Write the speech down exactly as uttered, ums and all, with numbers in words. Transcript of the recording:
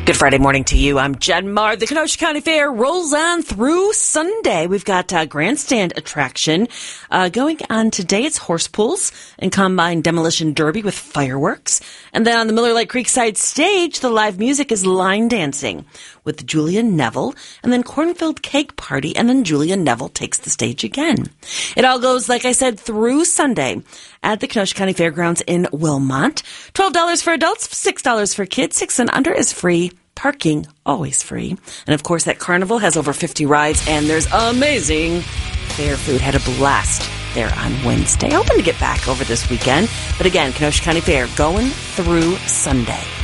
Good Friday morning to you. I'm Jen Marr. The Kenosha County Fair rolls on through Sunday. We've got a grandstand attraction uh, going on today. It's horse pulls and combine demolition derby with fireworks. And then on the Miller Lake Creekside stage, the live music is line dancing with Julia Neville, and then cornfield cake party, and then Julia Neville takes the stage again. It all goes, like I said, through Sunday at the Kenosha County Fairgrounds in Wilmot. twelve dollars for adults, six dollars for kids. Six and under is free. Parking, always free. And of course, that carnival has over fifty rides, and there's amazing fair food. Had a blast there on Wednesday. Hoping to get back over this weekend. But again, Kenosha County Fair going through Sunday.